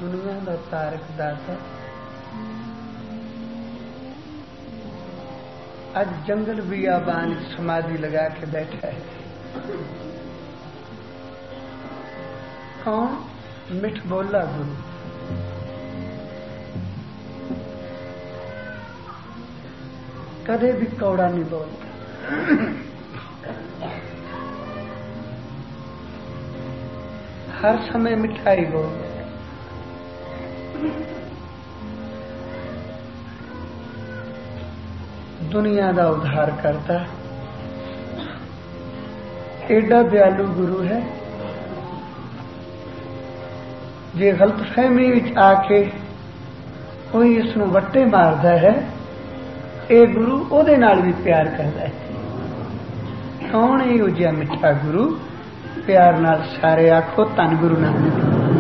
दुनिया का तारक दाता आज जंगल बियाबान समाधि लगा के बैठा है। कौन? मिठ बोला गुरु। कदे भी कौड़ा नहीं बोलता। हर समय मिठाई बोलता। दुनिया का उद्धार करता। एडा दयालु गुरु है। जे गलतफहमी विच आके कोई इसनू वट्टे मारदा है, ए गुरु ओदे नाल भी प्यार करता है। कौन है उजिया मिठा गुरु? प्यार नाल सारे आखो धन गुरु नानक।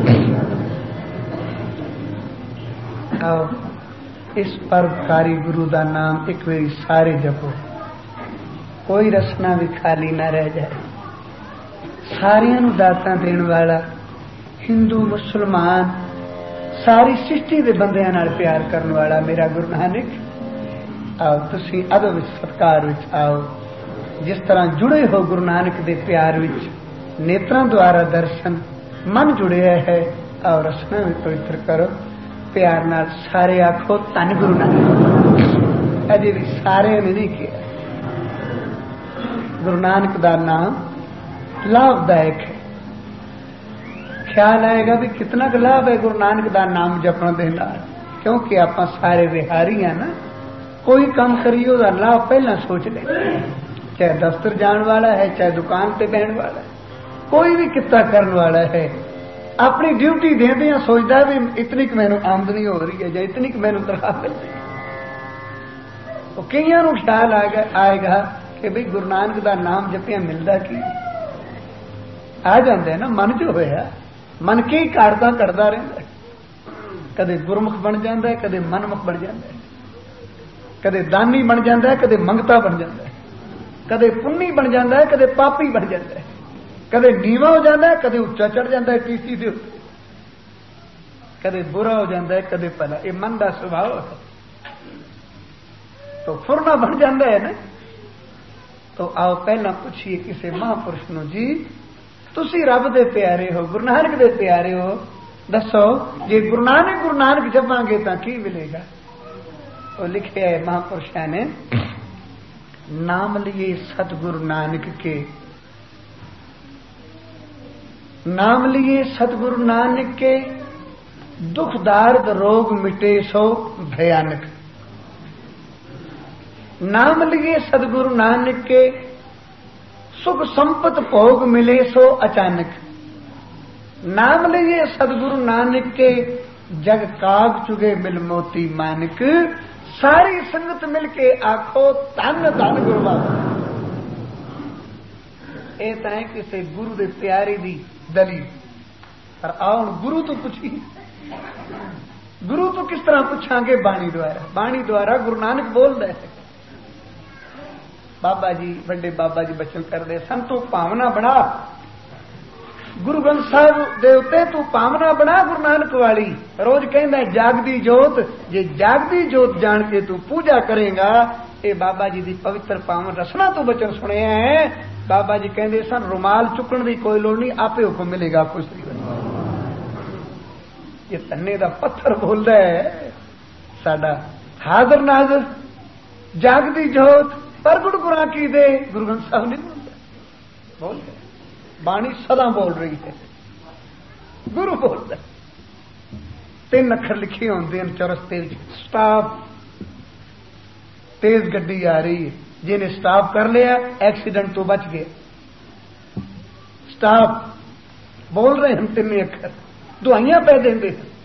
आओ इस परोपकारी गुरु का नाम एक बारी सारे जपो, कोई रसना भी खाली ना रह जाए। सारियां नू दातां देण वाला, हिंदू मुसलमान सारी सृष्टि के बंदियां नाल प्यार करने वाला मेरा गुरु नानक। आओ तुसी अदब सत्कार विच आओ। जिस तरह जुड़े हो गुरु नानक के प्यार विच, नेत्रां द्वारा दर्शन, मन जुड़िया है। और रसना भी पवित्र करो। प्यार नाल सारे आखो धन गुरु नानक। अजे भी सारे ने नहीं किया। गुरु नानक का नाम लाभदायक है। ख्याल आएगा भी कितना लाभ है गुरु नानक का नाम जपण दे नाल, क्योंकि आप सारे विहारी हैं ना। कोई काम करिए उसका लाभ पहला सोच ले। चाहे दफ्तर जाने वाला है, चाहे दुकान पे बहन वाला है, कोई भी कितना करने वाला है, अपनी ड्यूटी देंदे सोचता है भी इतनी कि मैनू आमदनी हो रही है, या इतनी कि मैनू तनख्वाह मिल रही है। तो कईयां नू ख्याल आएगा कि भाई गुरु नानक का नाम जपिया मिलता की। आ जाते हैं ना मन जो होया, मन की कारतां करता रहता है। कदे गुरमुख बन जाता है, कदे मनमुख बन जाता है, कदे दानी बन जाता है, कदे मंगता बन जाता है, कदे पुन्नी बन जाता है, कदे पापी बन जाता है, कदे नीवा हो जाता है, कदे उच्चा चढ़ जाता है टीसी दे उत्ते, कदे बुरा हो जाता है, कदे भला। ये मन का स्वभाव है। तो फुरना बन जाता है ना। तो आओ पहला पूछिए किसी महापुरुष नु, जी तुसी रब दे प्यारे हो, गुरु नानक दे प्यारे हो, दसो जे गुरु नानक जपांगे तो की मिलेगा? तो लिखे है महापुरुषों ने, नाम लिए सतगुरु नानक के, नाम लिए सतगुरु नानक के, दुख दार्द रोग मिटे सो भयानक। नाम लिए सतगुरु नानक के, सुख संपत भोग मिले सो अचानक। नाम लिए सतगुरु नानक के, जग काग चुगे मिल मोती मानक। सारी संगत मिलके आखो धन धन गुरु बाबा। ये तो है किसी गुरु दे प्यारे दी दलील। पर आओ गुरु तो पूछी, गुरु तो किस तरह पूछांगे? बाणी द्वारा। बाणी द्वारा गुरु नानक बोल रहे हैं। बाबा जी, बड़े बाबा जी बचन कर दे, संतों भावना बना गुरु ग्रंथ साहिब दे उत्ते, तू भावना बना गुरु नानक वाली। रोज कहना जागदी जोत, जे जागदी जोत जान के तू पूजा करेगा। ये बाबा जी की पवित्र पावन रसना तू बचन सुने हैं। बाबा जी कहते सन, रुमाल चुकन की कोई लोड़ नहीं, आपे हुक्म मिलेगा खुश ये तन्ने का पत्थर बोलता है साडा हाजर नाजर जागदी जोत प्रगट गुरा की दे। गुरु ग्रंथ साहब नहीं बोलता, बोलते बाणी सदा बोल रही है। गुरु बोलता 3 अखर लिखे होंगे हैं चौरस्ते स्टाफ। तेज गड्डी आ रही है, जिन्हें स्टाफ कर लिया एक्सीडेंट तो बच गया। स्टाफ बोल रहे हैं 3 अखर, दुआइयां पै देंगे,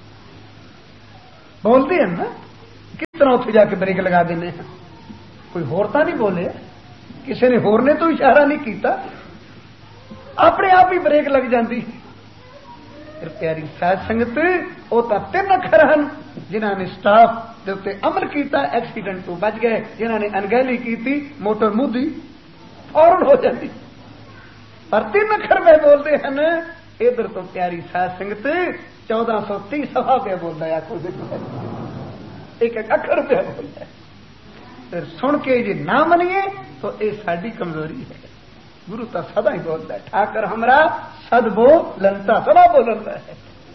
बोलते हैं ना। किस तरह उसे जाके ब्रेक लगा देने हैं? कोई होरता नहीं बोले, किसी ने होर ने तो इशारा नहीं किया, अपने आप ही ब्रेक लग जाती। फिर प्यारी साध संगत, वो तो 3 अखर हैं जिन्होंने स्टाफ के उत्ते अमल किया, एक्सीडेंट तो बच गए। जिन्होंने अनगहली की थी, मोटर मुद्दी फौरन हो जाती। पर 3 अखर में बोलते हैं इधर तो प्यारी साध संगत 1430 सफा पे बोलता है, आखो एक एक अखर पे बोलता है। फिर सुन के जे ना मनिए तो ये साडी कमजोरी है। गुरु तो सदा ही बोलता है, ठाकर हमरा सद बोलता, सदा बोलता है,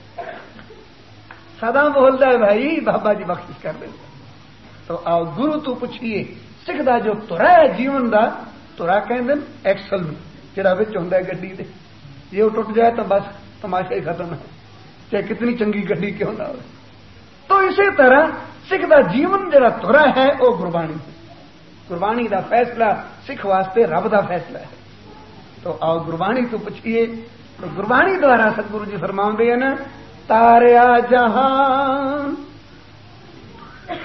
सदा बोलता है भाई, बाबा जी बख्शिश कर देते। तो आओ गुरु तू पूछिए सिख दा जो तुरा है जीवन दा, तुरा कहते एक्सल जिहड़ा विच हुंदा है गड्डी दे, जे वो टुट जाए तो बस तमाशा ही खत्म है, चाहे कितनी चंगी गड्डी क्यों ना हो। तो इसी तरह सिख दा जीवन जिहड़ा तुरा है वो गुरबाणी, गुरबाणी दा फैसला सिख वास्ते रब दा फैसला है। तो आओ गुरबाणी तो पूछिए, तो गुरबाणी द्वारा सतगुरु जी फरमाउंदे हैं ना, तारिया जहां